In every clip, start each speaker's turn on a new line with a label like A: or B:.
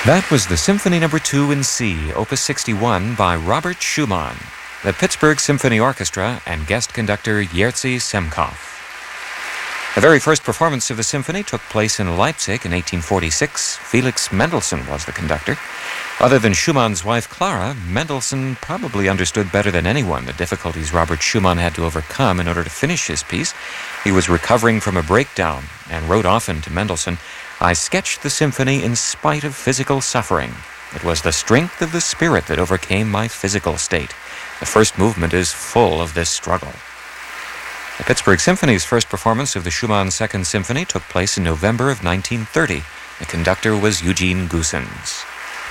A: That was the Symphony No. 2 in C, Opus 61 by Robert Schumann, the Pittsburgh Symphony Orchestra, and guest conductor Jerzy Semkov. The very first performance of the symphony took place in Leipzig in 1846. Felix Mendelssohn was the conductor. Other than Schumann's wife Clara, Mendelssohn probably understood better than anyone the difficulties Robert Schumann had to overcome in order to finish his piece. He was recovering from a breakdown and wrote often to Mendelssohn, "I sketched the symphony in spite of physical suffering. It was the strength of the spirit that overcame my physical state. The first movement is full of this struggle." The Pittsburgh Symphony's first performance of the Schumann Second Symphony took place in November of 1930. The conductor was Eugene Goossens.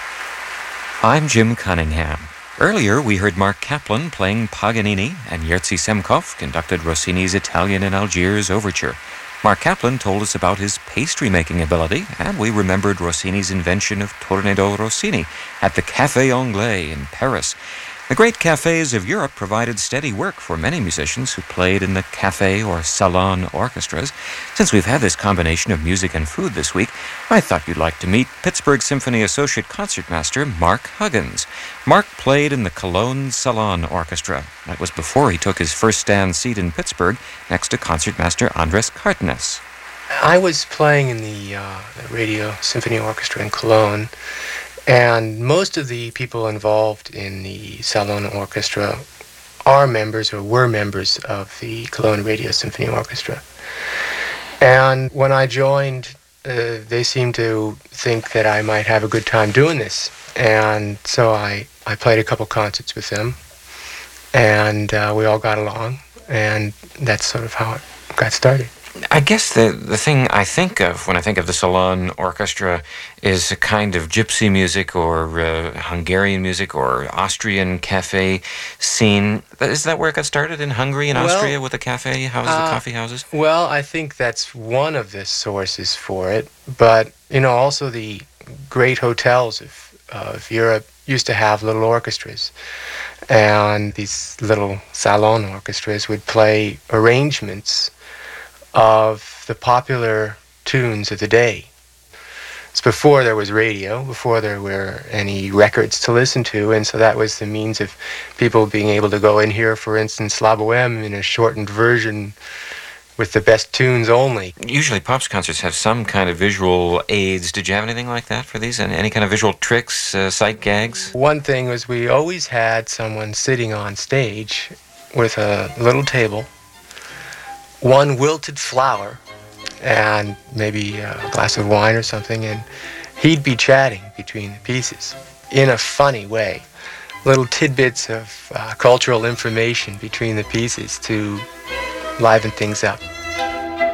A: I'm Jim Cunningham. Earlier, we heard Mark Kaplan playing Paganini, and Jerzy Semkov conducted Rossini's Italian in Algiers Overture. Mark Kaplan told us about his pastry-making ability, and we remembered Rossini's invention of Tournedo Rossini at the Café Anglais in Paris. The great cafes of Europe provided steady work for many musicians who played in the café or salon orchestras. Since we've had this combination of music and food this week, I thought you'd like to meet Pittsburgh Symphony Associate Concertmaster Mark Huggins. Mark played in the Cologne Salon Orchestra. That was before he took his first stand seat in Pittsburgh next to Concertmaster Andres Cardenas.
B: I was playing in the Radio Symphony Orchestra in Cologne, and most of the people involved in the Salon Orchestra are members or were members of the Cologne Radio Symphony Orchestra. And when I joined, they seemed to think that I might have a good time doing this. And so I played a couple concerts with them, and we all got along, and that's sort of how it got started.
A: I guess the thing I think of when I think of the Salon Orchestra is a kind of gypsy music or Hungarian music or Austrian cafe scene. Is that where it got started, in Hungary and Austria with the cafe houses, the coffee houses?
B: Well, I think that's one of the sources for it. But, also the great hotels of Europe used to have little orchestras. And these little Salon orchestras would play arrangements of the popular tunes of the day. It's before there was radio, before there were any records to listen to, and so that was the means of people being able to go and hear, for instance, La Bohème in a shortened version with the best tunes only.
A: Usually Pops concerts have some kind of visual aids. Did you have anything like that for these? And any kind of visual tricks, sight gags?
B: One thing was we always had someone sitting on stage with a little table, one wilted flower, and maybe a glass of wine or something, and he'd be chatting between the pieces in a funny way. Little tidbits of cultural information between the pieces to liven things up.